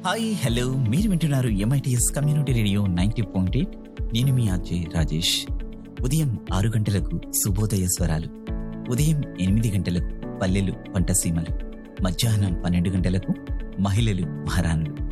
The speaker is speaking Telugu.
హాయ్ హలో, మీరు వింటున్నారు ఎంఐటిఎస్ కమ్యూనిటీ రేడియో 90.8. నేను మీ ఆర్జే రాజేష్. ఉదయం 6 గంటలకు శుభోదయ స్వరాలు, ఉదయం 8 గంటలకు పల్లెలు పంటసీమలు, మధ్యాహ్నం 12 గంటలకు మహిళలు మహారాణులు,